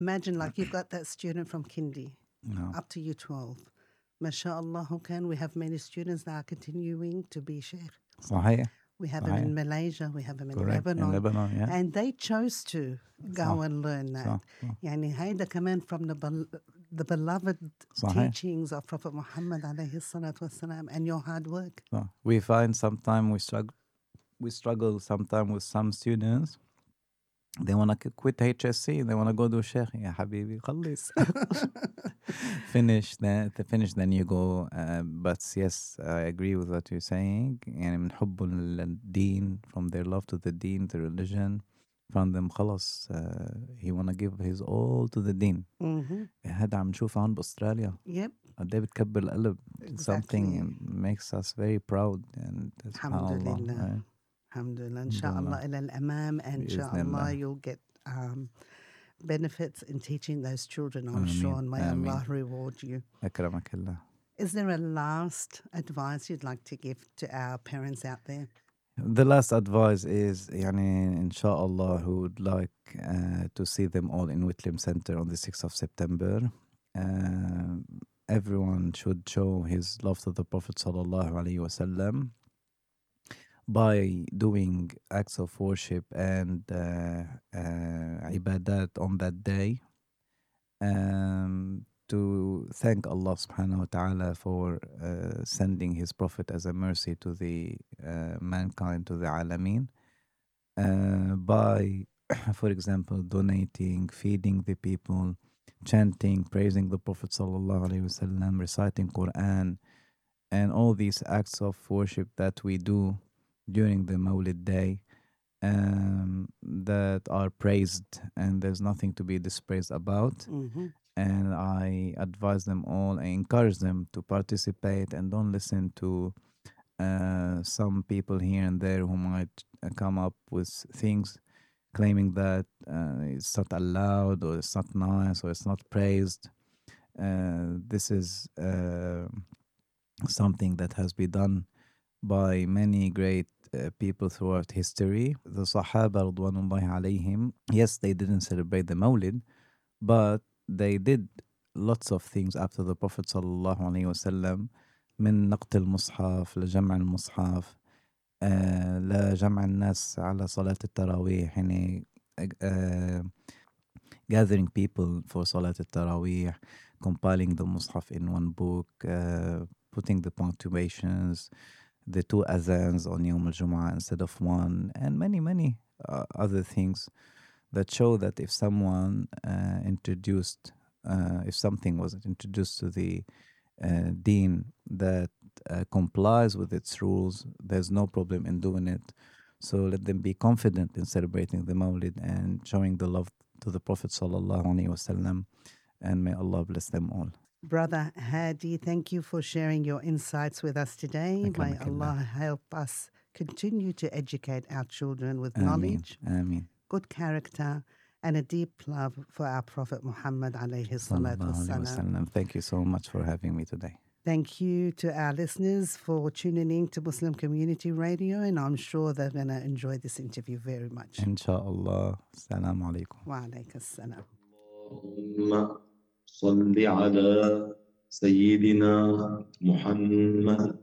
Imagine like you've got that student from kindy No. up to year 12. MashaAllah, who can we have many students that are continuing to be sheikh. صحيح. We have them صحيح. in Malaysia, we have them in Correct. In Lebanon, Lebanon, yeah. and they chose to go صح. and learn that. صح. صح. يعني هيدا كمان from the beloved صحيح. teachings of Prophet Muhammad عليه الصلاة والسلام and your hard work. صح. We find sometimes we struggle sometimes with some students. They want to quit HSC. They want to go to Sheikh. يا حبيبي خلص. Finish, then you go. But yes, I agree with what you're saying. يعني من حب الدين, from their love to the deen, the religion, from them خلاص he want to give his all to the deen. هذا عم نشوفه هون بأستراليا. Yep. قد ايه بتكبر القلب. Exactly. Something makes us very proud. And Alhamdulillah. Alhamdulillah. Inshallah ila al-amam. And inshallah you'll get benefits in teaching those children, I'm sure. And may Allah reward you. أكرمك الله. Is there a last advice you'd like to give to our parents out there? The last advice is, يعني, inshallah, who would like to see them all in Whitlam Center on the 6th of September. Everyone should show his love to the Prophet sallallahu alaihi wasallam by doing acts of worship and ibadat on that day, to thank Allah subhanahu wa ta'ala for sending his prophet as a mercy to the mankind, to the alameen, by, for example, donating, feeding the people, chanting, praising the Prophet sallallahu alaihi wasallam, reciting Quran, and all these acts of worship that we do during the Mawlid day, that are praised, and there's nothing to be dispraised about. Mm-hmm. And I advise them all, I encourage them to participate and don't listen to some people here and there who might come up with things claiming that it's not allowed, or it's not nice, or it's not praised. This is something that has been done by many great people throughout history. The Sahaba radwanullahi alayhim, yes, they didn't celebrate the Mawlid, but they did lots of things after the Prophet sallallahu alaihi wasallam, من نقط المصحف لجمع المصحف لجمع الناس على صلاة التراويح, يعني gathering people for Salat al-Taraweeh, compiling the Mus'haf in one book, putting the punctuations, the 2 azans on Yawm al-Jum'ah instead of one, and many other things that show that if someone if something was introduced to the deen that complies with its rules, there's no problem in doing it. So let them be confident in celebrating the Mawlid and showing the love to the Prophet sallallahu alaihi wasallam, and may Allah bless them all. Brother Hadi, thank you for sharing your insights with us today. May Allah help us continue to educate our children with knowledge, Ameen. good character, and a deep love for our Prophet Muhammad alayhi salatu wassalam. Thank you so much for having me today. Thank you to our listeners for tuning in to Muslim Community Radio, and I'm sure they're going to enjoy this interview very much. Inshallah. Assalamu alaikum. Wa alaikum assalam. اللهم صل على سيدنا محمد.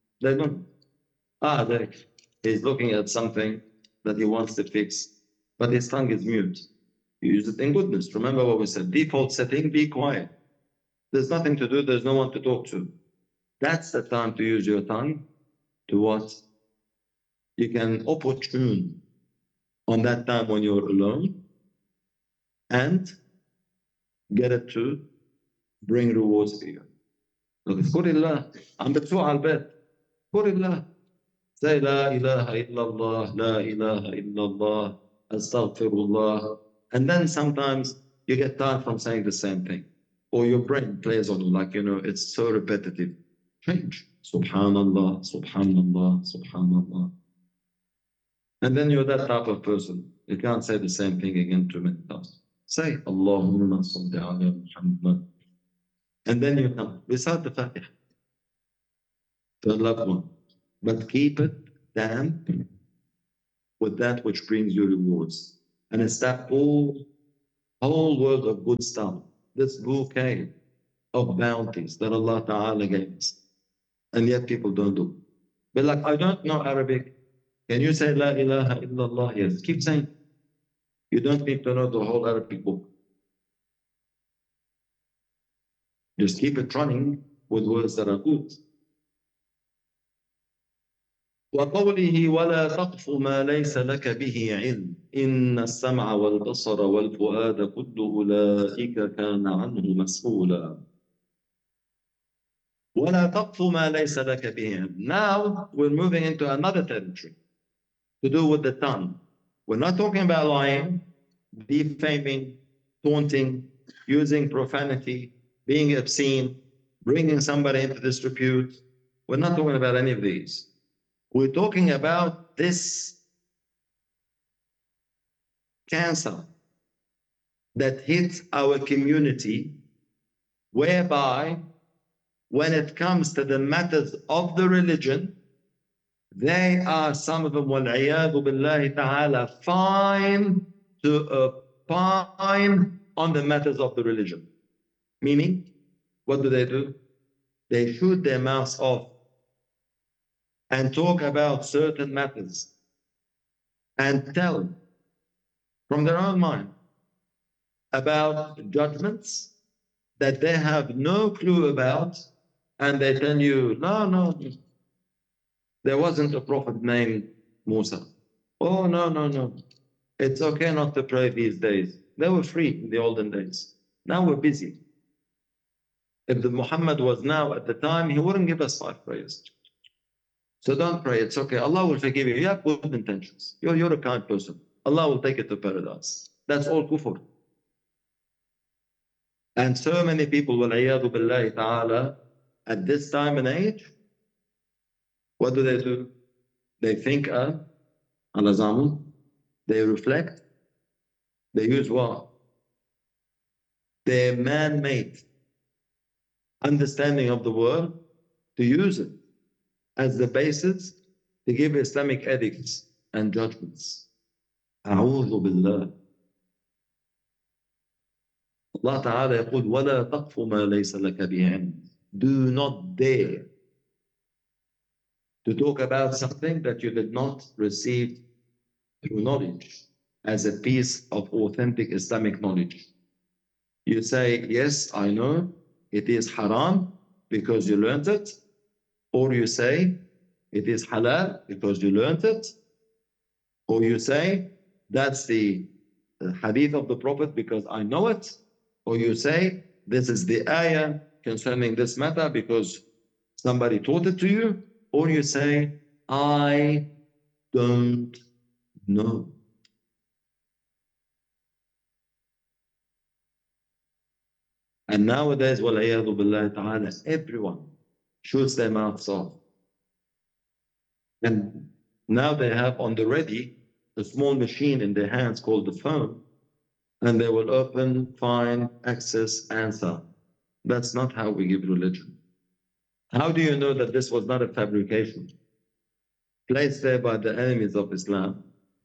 There. He's looking at something that he wants to fix, but his tongue is mute. You use it in goodness. Remember what we said. Default setting, be quiet. There's nothing to do. There's no one to talk to. That's the time to use your tongue to what? You can opportune on that time when you're alone and get it to bring rewards to you. Look, اذكر الله. عم بتسوق على البيت. اذكر الله. Say لا إله إلا الله, لا إله إلا الله, أستغفر الله. And then sometimes you get tired from saying the same thing. Or your brain plays on it, it's so repetitive. Change. Subhanallah, Subhanallah, Subhanallah. And then you're that type of person. You can't say the same thing again too many times. Say, Allahumma salli ala Muhammad. And then you come, recite the Fatiha to a loved one. But keep it damp with that which brings you rewards. And it's that all whole world of good stuff, this bouquet of bounties that Allah Ta'ala gave us. And yet people don't do. But like, I don't know Arabic. Can you say La ilaha illallah? Yes. Keep saying. You don't need to know the whole Arabic book. Just keep it running with words that are good. وقوله ولا تقف ما ليس لك به علم إن السمع والبصر والفؤاد كل أولئك كان عنه مسؤولا ولا تقف ما ليس لك به علم. Now we're moving into another territory to do with the tongue. We're not talking about lying, defaming, taunting, using profanity, being obscene, bringing somebody into disrepute. We're not talking about any of these. We're talking about this cancer that hits our community, whereby when it comes to the matters of the religion, they are, some of them, وَالْعِيَاذُ بِاللَّهِ تَعَالَى, fine to opine on the matters of the religion. Meaning, what do? They shoot their mouths off and talk about certain matters and tell from their own mind about judgments that they have no clue about, and they tell you, no, there wasn't a prophet named Musa. Oh, no. It's okay not to pray these days. They were free in the olden days. Now we're busy. If the Muhammad was now at the time, he wouldn't give us 5 prayers. So don't pray, it's okay. Allah will forgive you. You have good intentions. You're a kind person. Allah will take you to paradise. That's all kufr. And so many people, وَالْعِيَاذُ بِاللَّهِ ta'ala, at this time and age, what do? They think, alazamun, they reflect, they use what? Their man-made understanding of the world to use it as the basis to give Islamic edicts and judgments. أعوذ بالله. Allah Ta'ala يقول ولا تقف ما ليس لك به علم. Do not dare to talk about something that you did not receive through knowledge as a piece of authentic Islamic knowledge. You say, yes, I know it is haram because you learned it, or you say it is halal because you learned it, or you say that's the hadith of the Prophet because I know it, or you say this is the ayah concerning this matter because somebody taught it to you, or you say I don't know. And nowadays, وَالْعِيَاذُ بِاللَّهِ تَعَالَى, everyone shoots their mouths off. And now they have on the ready a small machine in their hands called the phone, and they will open, find, access, answer. That's not how we give religion. How do you know that this was not a fabrication placed there by the enemies of Islam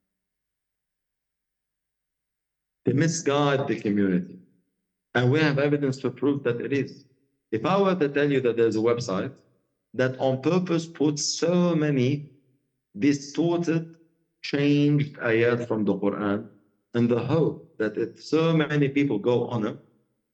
to misguide the community? And we have evidence to prove that it is. If I were to tell you that there's a website that on purpose puts so many distorted, changed ayat from the Quran, in the hope that if so many people go on it,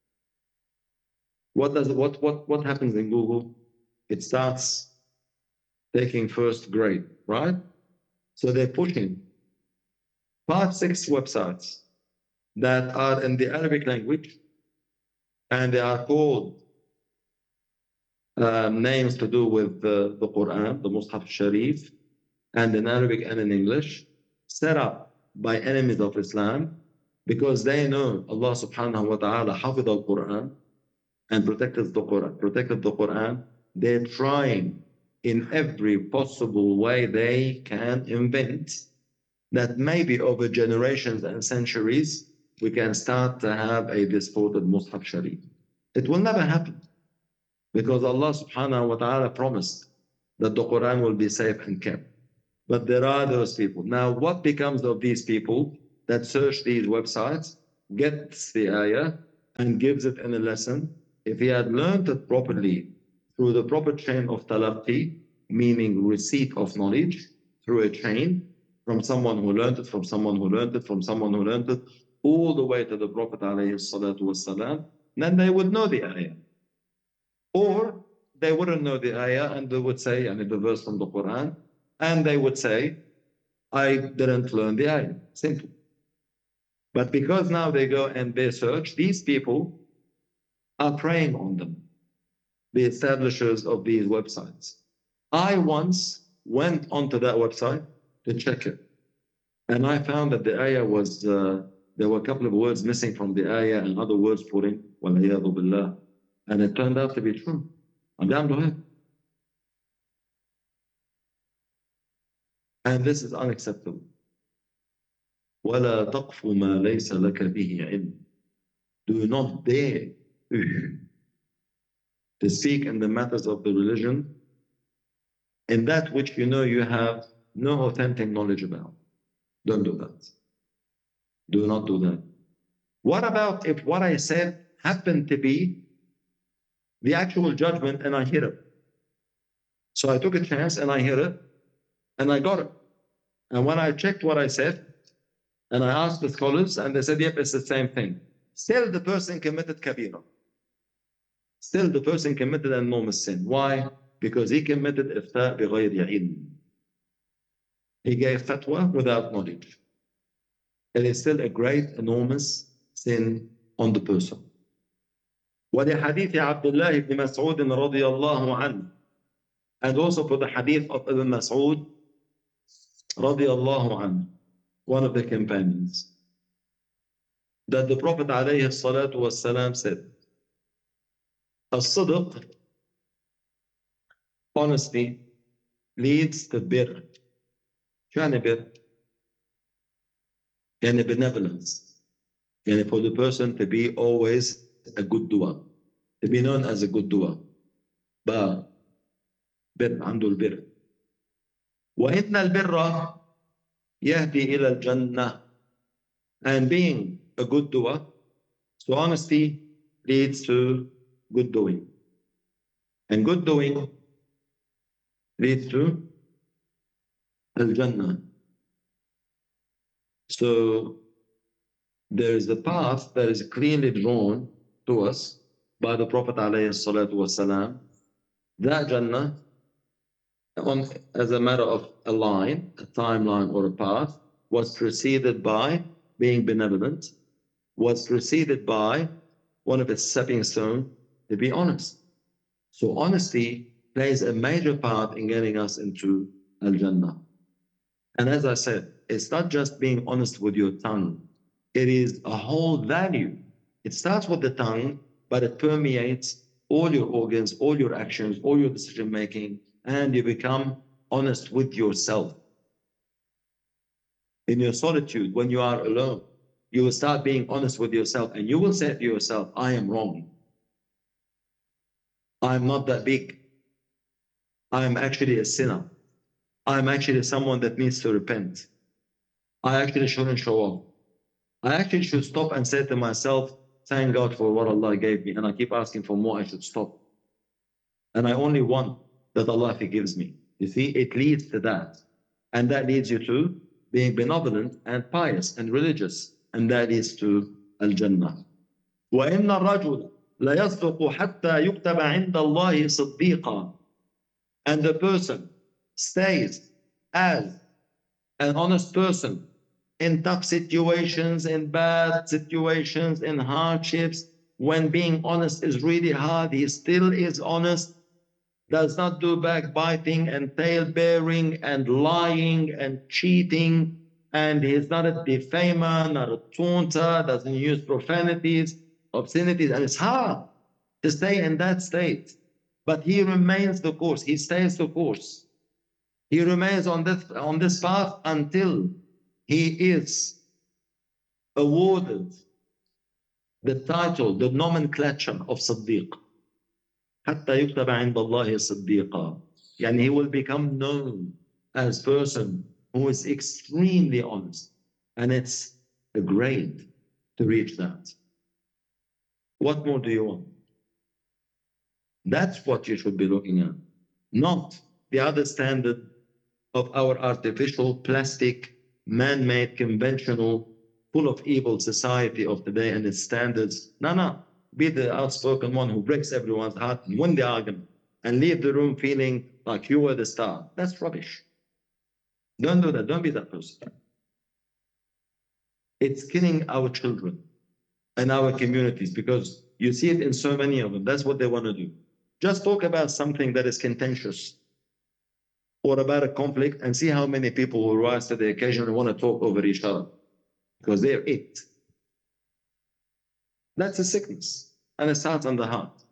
what happens in Google? It starts taking first grade, right? So they're pushing 5-6 websites that are in the Arabic language, and they are called names to do with the Quran, the Mus'haf Sharif, and in Arabic and in English, set up by enemies of Islam because they know Allah subhanahu wa ta'ala hafidh al-Quran and protected the Quran. They're trying in every possible way they can invent that maybe over generations and centuries we can start to have a distorted Mus'haf Sharif. It will never happen because Allah subhanahu wa ta'ala promised that the Quran will be safe and kept. But there are those people. Now, what becomes of these people that search these websites gets the ayah and gives it in a lesson, if he had learned it properly through the proper chain of talaqqi, meaning receipt of knowledge, through a chain from someone who learned it, from someone who learned it, from someone who learned it, all the way to the Prophet ﷺ, then they would know the ayah. Or they wouldn't know the ayah and they would say, and the verse from the Quran, and they would say, I didn't learn the ayah. Simple. But because now they go and they search, these people are preying on them, the establishers of these websites. I once went onto that website to check it. And I found that the ayah was, there were a couple of words missing from the ayah and other words put in, وَالْعِيَاذُ بِاللَّهِ. And it turned out to be true. I'm down to it. And this is unacceptable. وَلَا تَقْفُ مَا لَيْسَ لَكَ بِهِ عِلْمٍ. Do not dare to speak in the matters of the religion in that which you know you have no authentic knowledge about. Don't do that. Do not do that. What about if what I said happened to be the actual judgment and I hear it? So I took a chance and I hear it and I got it. And when I checked what I said and I asked the scholars and they said, yep, it's the same thing. Still the person committed kabira. Still the person committed an enormous sin. Why? Because he committed ifta bighayri ilm. He gave fatwa without knowledge. It is still a great, enormous sin on the person. ولحديث عبد الله بن مسعود رضي الله عنه, and also for the hadith of Ibn Mas'ud رضي الله عنه, one of the companions, that the Prophet عليه الصلاة والسلام said, الصدق, honesty, leads to bir. شو يعني bir? يعني benevolence. يعني for the person to be always a good doer, to be known as a good doer. بر عنده البر. وإن البر يهدي إلى الجنة. And being a good doer, so honesty leads to good doing. And good doing leads to al-Jannah. So there is a path that is clearly drawn to us by the Prophet ﷺ. That Jannah, as a matter of a line, a timeline or a path, was preceded by being benevolent, was preceded by one of its stepping stones to be honest. So honesty plays a major part in getting us into Al-Jannah. And as I said, it's not just being honest with your tongue. It is a whole value. It starts with the tongue, but it permeates all your organs, all your actions, all your decision making, and you become honest with yourself. In your solitude, when you are alone, you will start being honest with yourself and you will say to yourself, I am wrong. I'm not that big. I'm actually a sinner. I'm actually someone that needs to repent. I actually shouldn't show off. I actually should stop and say to myself, thank God for what Allah gave me, and I keep asking for more, I should stop. And I only want that Allah forgives me. You see, it leads to that. And that leads you to being benevolent and pious and religious. And that leads to Al-Jannah. وَإِنَّ الرَّجُلَ لَيَصْدُقُ حَتَّى يُكْتَبَ عِنْدَ اللَّهِ صِدِّيقًا. And the person stays as an honest person in tough situations, in bad situations, in hardships. When being honest is really hard, he still is honest, does not do backbiting and tale-bearing and lying and cheating, and he's not a defamer, not a taunter, doesn't use profanities, obscenities, and it's hard to stay in that state. But he remains the course, he stays the course. He remains on this path until he is awarded the title, the nomenclature of Siddiq. حتى يكتب عند الله صديقا. يعني he will become known as a person who is extremely honest. And it's a grade to reach that. What more do you want? That's what you should be looking at, not the other standard of our artificial, plastic, man-made, conventional, full of evil society of today and its standards. No. Be the outspoken one who breaks everyone's heart and win the argument and leave the room feeling like you were the star. That's rubbish. Don't do that. Don't be that person. It's killing our children and our communities because you see it in so many of them. That's what they want to do. Just talk about something that is contentious or about a conflict and see how many people will rise to the occasion and want to talk over each other because they're it. That's a sickness and it starts on the heart.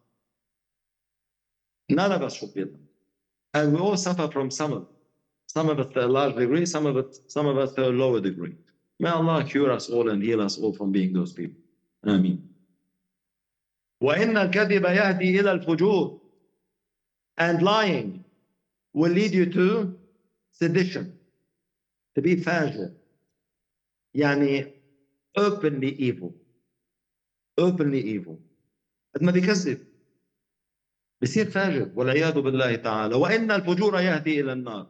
None of us should be them. And we all suffer from some of it. Some of us to a large degree, some of us to a lower degree. May Allah cure us all and heal us all from being those people. Ameen. وَإِنَّ الْكَذِبَ يَهْدِي إِلَى الْفُجُورِ. And lying will lead you to sedition, to be fajr. يعني openly evil. Openly evil. قد ما بيكذب بيصير فاجر والعياذ بالله تعالى. وإن الفجور يهدي إلى النار.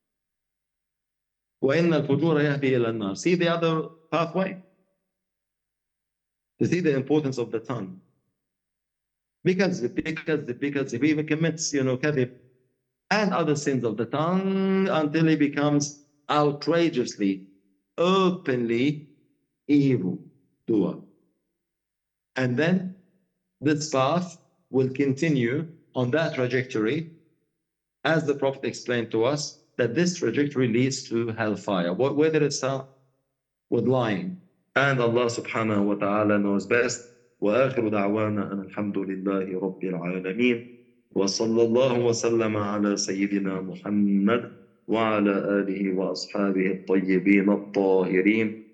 وإن الفجور يهدي إلى النار. See the other pathway? To see the importance of the tongue. Because he even commits, kadhib and other sins of the tongue until he becomes outrageously, openly evil doer. And then this path will continue on that trajectory, as the Prophet explained to us, that this trajectory leads to hellfire. Whether it starts with lying. And Allah subhanahu wa ta'ala knows best. وآخر دعوانا أن الحمد لله رب العالمين وصلى الله وسلم على سيدنا محمد وعلى آله وأصحابه الطيبين الطاهرين